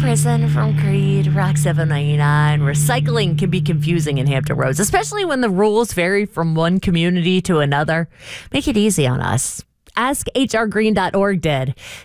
Prison from Creed, Rock 799. Recycling can be confusing in Hampton Roads, especially when the rules vary from one community to another. Make it easy on us. AskHRGreen.org did.